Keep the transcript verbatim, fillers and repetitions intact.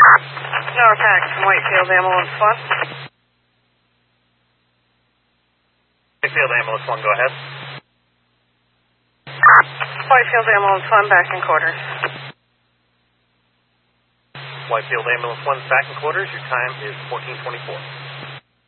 Norpax from Whitefield Ambulance one. Whitefield Ambulance one, go ahead. Whitefield Ambulance one, back in quarters. Whitefield Ambulance one, back in quarters. Your time is fourteen twenty-four.